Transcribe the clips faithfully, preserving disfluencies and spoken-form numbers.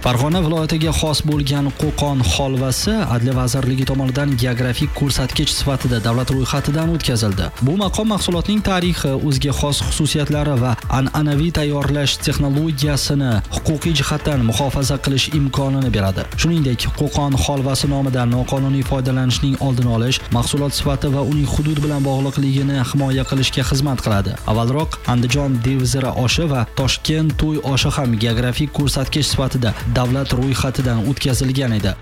Farg'ona viloyatiga xos bo'lgan Qo'qon holvasi Adliya vazirligi tomonidan geografik ko'rsatkich sifatida davlat ro'yxatidan o'tkazildi. Bu maqom mahsulotning tarixi, o'ziga xos xususiyatlari va an'anaviy tayyorlash texnologiyasini huquqiy jihatdan muhofaza qilish imkonini beradi. Shuningdek, Qo'qon holvasi nomidan noqonuniy foydalanishning oldini olish, mahsulot sifati va uning hudud bilan bog'liqligini himoya qilishga xizmat qiladi. Avvalroq Andijon devzira oshi va Toshkent to'y oshi ham geografik ko'rsatkich sifatida davlat ro'yxatidan o'tkazilgan edi.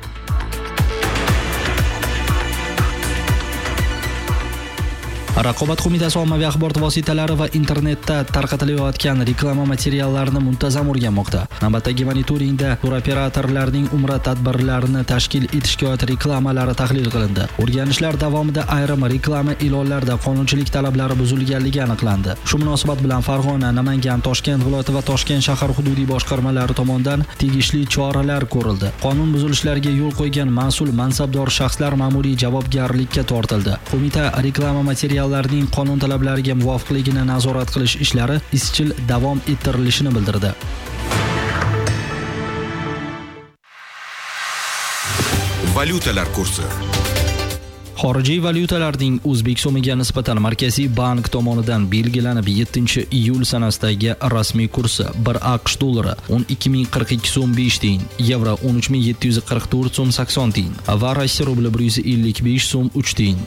Raqobat qo'mitasi ommaviy axborot vositalari va internetda tarqatilayotgan reklama materiallarini muntazam o'rganmoqda. Navbatdagi monitoringda turoperatorlarning umra tadbirlarini tashkil etishga oid reklamalari tahlil qilindi. O'rganishlar davomida ayrim reklama e'lonlarida qonunchilik talablari buzilganligi aniqlandi. Shu munosabat bilan Farg'ona, Namangan, Toshkent viloyati va Toshkent shahar hududiy boshqarmalari tomonidan tegishli choralar ko'rildi. Qonun buzilishlariga yo'l qo'ygan mas'ul mansabdor shaxslar ma'muriy javobgarlikka tortildi. Qo'mita reklama material larning qonun talablariga muvofiqligini nazorat qilish ishlari izchil davom ettirilishini bildirdi. Valyutalar kursi. Xorijiy valyutalarning o'zbek so'miga nisbatan Markaziy bank tomonidan belgilanib yettinchi iyul sanasidagi rasmiy kursi bir AQSh dollari o'n ikki ming qirq ikki so'm besh tiyin, yevro o'n uch ming yetti yuz qirq to'rt so'm sakson tiyin va Rossiya rubli bir yuz ellik besh so'm uch tiyin.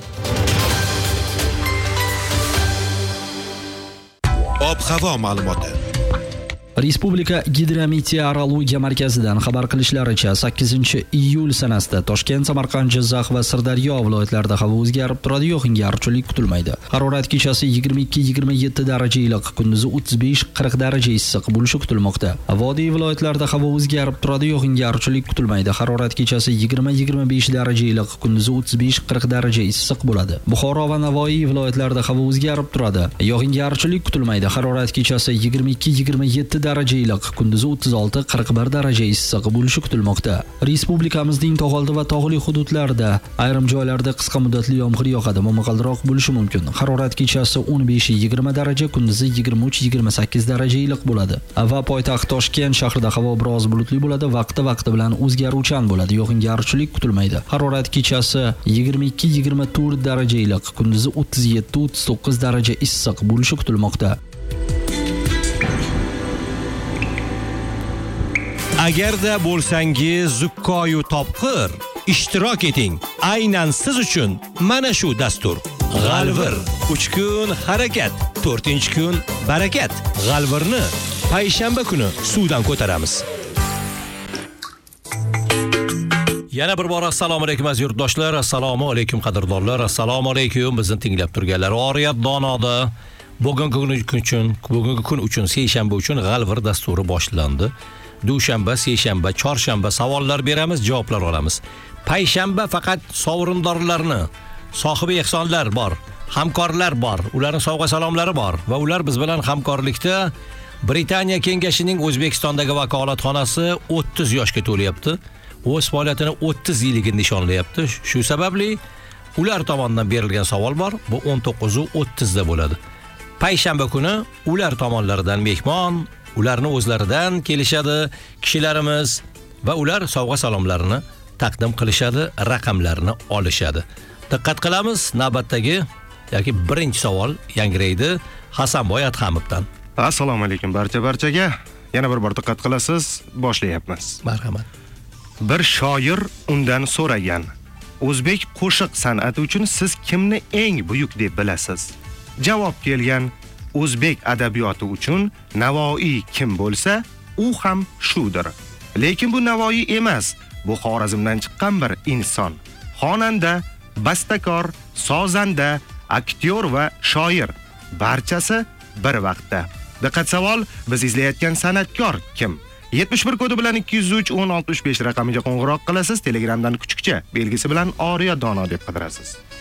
Ob-havo ma'lumoti. Respublika Gidrometeorologiya markazidan xabar qilishlaricha sakkizinchi iyul sanasida Toshkent, Samarqand, Jizzax va Sirdaryo viloyatlarida havo o'zgarib turadi, yog'ingarchilik kutilmaydi. Harorat kechasi yigirma ikki yigirma yetti daraja iliq, kunduzi o'ttiz besh qirq daraja issiq bo'lishi kutilmoqda. Vodiy viloyatlarida havo o'zgarib turadi, yog'ingarchilik kutilmaydi. Harorat kechasi yigirma yigirma besh daraja iliq, kunduzi o'ttiz besh qirq daraja issiq bo'ladi. Buxoro va Navoiy viloyatlarida havo o'zgarib turadi, yog'ingarchilik kutilmaydi. Harorat kechasi yigirma ikki yigirma yetti daraja iliq, kunduzi o'ttiz olti qirq bir daraja issiq bo'lishi kutilmoqda. Respublikamizning tog'oldi va tog'li hududlarida ayrim joylarda qisqa muddatli yomg'ir yog'adi, momaqaldiroq bo'lishi mumkin. Harorat kechasi o'n besh yigirma daraja, kunduzi yigirma uch yigirma sakkiz daraja iliq bo'ladi. Va poytaxt Toshkent shahrida havo biroz bulutli bo'ladi, vaqti-vaqti bilan o'zgaruvchan bo'ladi, yog'ingarchilik kutilmaydi. Harorat kechasi yigirma ikki yigirma to'rt daraja iliq, kunduzi o'ttiz yetti o'ttiz to'qqiz daraja issiq bo'lishi kutilmoqda. Agarda bo'lsangiz zukkoyu topqir, ishtirok eting. Aynan siz uchun mana shu dastur. G'alvir. uch kun harakat, to'rtinchi kun barakat. G'alvirni payshanba kuni suvdan ko'taramiz. Yana bir bor assalomu alaykum aziz yurtdoshlar, assalomu alaykum qadrdonlar, assalomu alaykum bizni tinglab turganlar. Oriyat donoda bugungi kun uchun, bugungi kun uchun seshanba uchun G'alvir dasturi boshlandi. Dushanba, seshanba, chorshanba savollar beramiz, javoblar olamiz. Payshanba faqat sovrindorlarni, sohibi ehsonlar bor, hamkorlar bor, ularning sovg'a salomlari bor va ular biz bilan hamkorlikda Britaniya kengashining O'zbekistondagi vakolatxonasi o'ttiz yoshga to'layapti. O'z faoliyatini o'ttiz yilligini nishonlayapti. Shu sababli ular tomonidan berilgan savol bor. Bu o'n to'qqiz o'ttiz da bo'ladi. Payshanba kuni ular tomonlaridan mehmon, ularni o'zlaridan kelishadi kishilarimiz va ular sovg'a salomlarini taqdim qilishadi, raqamlarini olishadi. Diqqat qilamiz, navbatdagi yoki birinchi savol yangraydi Hasanboy Adhamovdan. Assalomu alaykum barcha-barchaga. Yana bir bor diqqat qilasiz, boshlayapmiz. Marhamat. Bir shoir undan so'ragan: O'zbek qo'shiq san'ati uchun siz kimni eng buyuk deb bilasiz? Javob kelgan: O'zbek adabiyoti uchun Navoiy kim bo'lsa, u ham shudir. Lekin bu Navoiy emas, bu Xorazmdan chiqqan bir inson. Xonanda, bastakor, sozanda, aktyor va shoir. Barchasi bir vaqtda. Diqqat savol, biz izlayotgan san'atkor kim? yetmish bir kodi bilan ikki yuz uch o'n oltmish besh raqamiga qo'ng'iroq qilasiz, Telegramdan kuchukcha belgisi bilan Oriya dono deb qidirasiz.